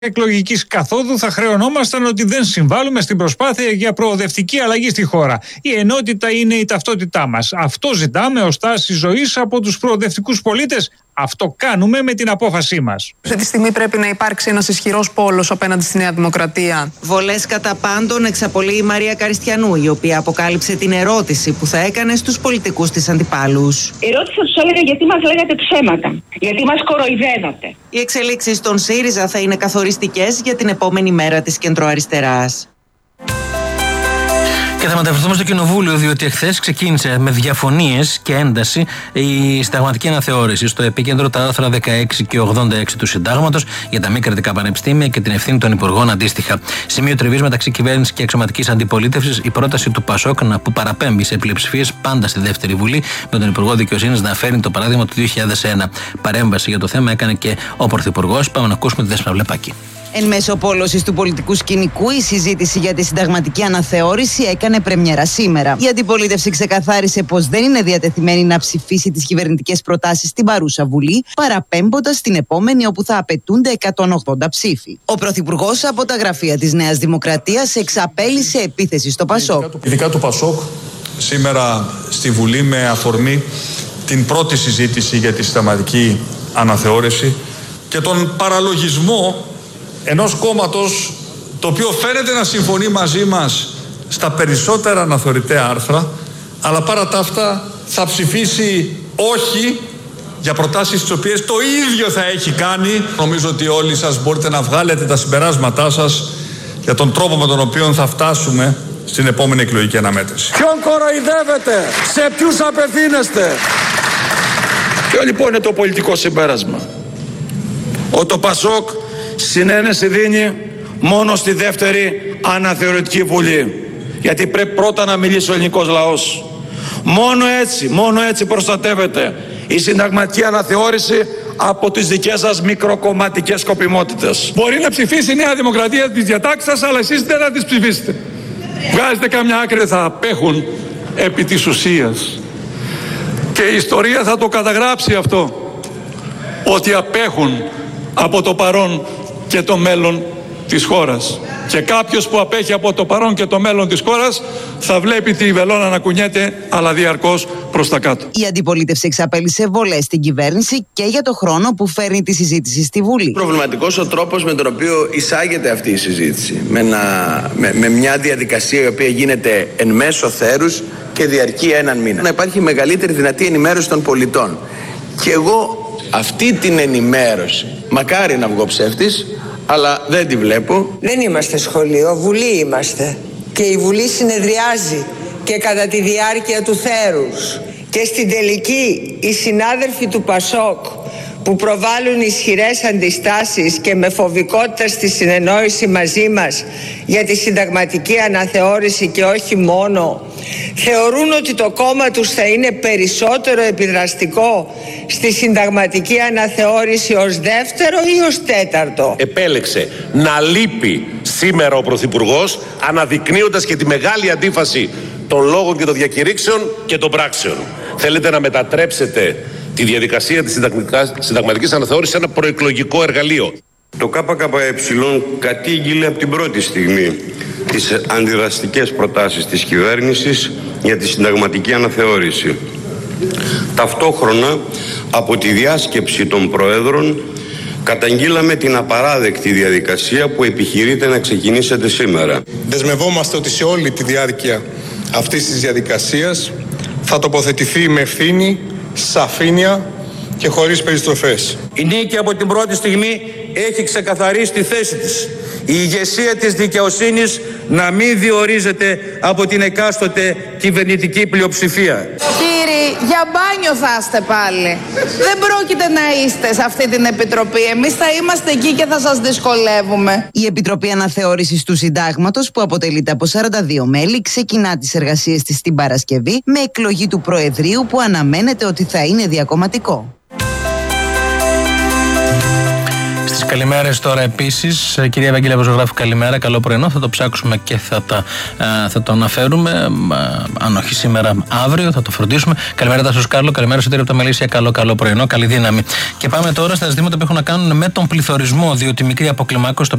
εκλογικής καθόδου θα χρεωνόμασταν ότι δεν συμβάλλουμε στην προσπάθεια για προοδευτική αλλαγή στη χώρα. Η ενότητα είναι η ταυτότητά μας. Αυτό ζητάμε ως τάση ζωής από τους προοδευτικούς πολίτες. Αυτό κάνουμε με την απόφασή μας. Αυτή τη στιγμή πρέπει να υπάρξει ένας ισχυρός πόλος απέναντι στη Νέα Δημοκρατία. Βολές κατά πάντων εξαπολύει η Μαρία Καριστιανού, η οποία αποκάλυψε την ερώτηση που θα έκανε στους πολιτικούς της αντιπάλους. Η ερώτηση θα τους έλεγα γιατί μας λέγατε ψέματα, γιατί μας κοροϊδεύατε. Οι εξελίξεις στον ΣΥΡΙΖΑ θα είναι καθοριστικές για την επόμενη μέρα της κεντροαριστεράς. Και θα μεταφερθούμε στο Κοινοβούλιο, διότι εχθές ξεκίνησε με διαφωνίες και ένταση η συνταγματική αναθεώρηση. Στο επίκεντρο τα άρθρα 16 και 86 του Συντάγματος για τα μη κρατικά πανεπιστήμια και την ευθύνη των υπουργών αντίστοιχα. Σημείο τριβής μεταξύ κυβέρνησης και αξιωματικής αντιπολίτευσης, η πρόταση του ΠΑΣΟΚ που παραπέμπει σε πλειοψηφίες πάντα στη δεύτερη Βουλή, με τον Υπουργό Δικαιοσύνης να φέρνει το παράδειγμα του 2001. Παρέμβαση για το θέμα έκανε και ο Πρωθυπουργός. Πάμε να ακούσουμε τη Δέσποινα Βλεπάκη. Εν μέσω πόλωσης του πολιτικού σκηνικού, η συζήτηση για τη συνταγματική αναθεώρηση έκανε πρεμιέρα σήμερα. Η αντιπολίτευση ξεκαθάρισε πως δεν είναι διατεθειμένη να ψηφίσει τις κυβερνητικές προτάσεις στην παρούσα Βουλή, παραπέμποντας την επόμενη όπου θα απαιτούνται 180 ψήφοι. Ο Πρωθυπουργός από τα γραφεία της Νέας Δημοκρατίας εξαπέλυσε επίθεση στο ΠΑΣΟΚ. Ειδικά του ΠΑΣΟΚ σήμερα στη Βουλή με αφορμή την πρώτη συζήτηση για τη συνταγματική αναθεώρηση και τον παραλογισμό ενός κόμματος το οποίο φαίνεται να συμφωνεί μαζί μας στα περισσότερα αναθεωρητέα άρθρα, αλλά παρά τα αυτά θα ψηφίσει όχι για προτάσεις τις οποίες το ίδιο θα έχει κάνει. Νομίζω ότι όλοι σας μπορείτε να βγάλετε τα συμπεράσματά σας για τον τρόπο με τον οποίο θα φτάσουμε στην επόμενη εκλογική αναμέτρηση. Ποιον κοροϊδεύετε, σε ποιους απευθύνεστε? Ποιο λοιπόν είναι το πολιτικό συμπέρασμα? Ότι το ΠΑΣΟΚ συνένεση δίνει μόνο στη δεύτερη αναθεωρητική Βουλή. Γιατί πρέπει πρώτα να μιλήσει ο ελληνικός λαός. Μόνο έτσι προστατεύεται η συνταγματική αναθεώρηση από τις δικές σας μικροκομματικές σκοπιμότητες. Μπορεί να ψηφίσει η Νέα Δημοκρατία τις διατάξεις σας, αλλά εσείς δεν θα τις ψηφίσετε. Βγάζετε καμιά άκρη, θα απέχουν επί της ουσίας. Και η ιστορία θα το καταγράψει αυτό, ότι απέχουν από το παρόν και το μέλλον της χώρας. Και κάποιος που απέχει από το παρόν και το μέλλον της χώρας θα βλέπει τη βελόνα να κουνιέται, αλλά διαρκώς προς τα κάτω. Η αντιπολίτευση εξαπέλυσε βολές στην κυβέρνηση και για το χρόνο που φέρνει τη συζήτηση στη Βουλή. Προβληματικός ο τρόπος με τον οποίο εισάγεται αυτή η συζήτηση. Με μια διαδικασία η οποία γίνεται εν μέσω θέρους και διαρκεί έναν μήνα. Να υπάρχει μεγαλύτερη δυνατή ενημέρωση των πολιτών. Και εγώ αυτή την ενημέρωση, μακάρι να βγω ψεύτης, αλλά δεν τη βλέπω. Δεν είμαστε σχολείο, Βουλή είμαστε. Και η Βουλή συνεδριάζει και κατά τη διάρκεια του θέρους. Και στην τελική οι συνάδελφοι του ΠΑΣΟΚ που προβάλλουν ισχυρές αντιστάσεις και με φοβικότητα στη συνεννόηση μαζί μας για τη συνταγματική αναθεώρηση και όχι μόνο, θεωρούν ότι το κόμμα τους θα είναι περισσότερο επιδραστικό στη συνταγματική αναθεώρηση ως δεύτερο ή ως τέταρτο. Επέλεξε να λείπει σήμερα ο Πρωθυπουργός, αναδεικνύοντας και τη μεγάλη αντίφαση των λόγων και των διακηρύξεων και των πράξεων. Θέλετε να μετατρέψετε τη διαδικασία της συνταγματικής αναθεώρησης σε ένα προεκλογικό εργαλείο. Το ΚΚΕ κατήγγειλε από την πρώτη στιγμή τις αντιδραστικές προτάσεις της κυβέρνησης για τη συνταγματική αναθεώρηση. Ταυτόχρονα, από τη διάσκεψη των Προέδρων, καταγγείλαμε την απαράδεκτη διαδικασία που επιχειρείται να ξεκινήσετε σήμερα. Δεσμευόμαστε ότι σε όλη τη διάρκεια αυτής της διαδικασίας θα τοποθετηθεί με ευθύνη, σαφήνεια και χωρίς περιστροφές. Η νίκη από την πρώτη στιγμή έχει ξεκαθαρίσει τη θέση της. Η ηγεσία της δικαιοσύνης να μην διορίζεται από την εκάστοτε κυβερνητική πλειοψηφία. Κύριοι, για μπάνιο θα είστε πάλι. Δεν πρόκειται να είστε σε αυτή την επιτροπή. Εμείς θα είμαστε εκεί και θα σας δυσκολεύουμε. Η Επιτροπή Αναθεώρησης του Συντάγματος, που αποτελείται από 42 μέλη, ξεκινά τις εργασίες της την Παρασκευή με εκλογή του Προεδρείου που αναμένεται ότι θα είναι διακομματικό. Στις καλημέρες τώρα επίσης, κυρία Ευαγγέλια Βοζογράφου, καλημέρα, καλό πρωινό. Θα το ψάξουμε και θα το αναφέρουμε. Αν όχι σήμερα, αύριο θα το φροντίσουμε. Καλημέρα Τάσος Κάρλο, καλημέρα Σωτήρη από τα Μελίσια, καλό πρωινό, καλή δύναμη. Και πάμε τώρα στα ζητήματα που έχουν να κάνουν με τον πληθωρισμό, διότι μικρή αποκλιμάκωση